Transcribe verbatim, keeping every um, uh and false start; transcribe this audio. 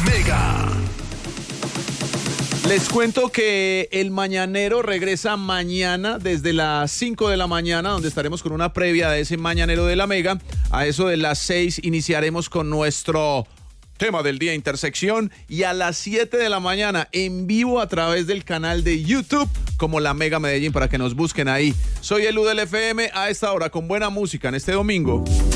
Mega. Les cuento que el Mañanero regresa mañana desde las cinco de la mañana, donde estaremos con una previa de ese Mañanero de la Mega. A eso de las seis iniciaremos con nuestro tema del día, Intersección, y a las siete de la mañana en vivo a través del canal de YouTube como La Mega Medellín, para que nos busquen ahí. Soy Elu del F M a esta hora con buena música en este domingo.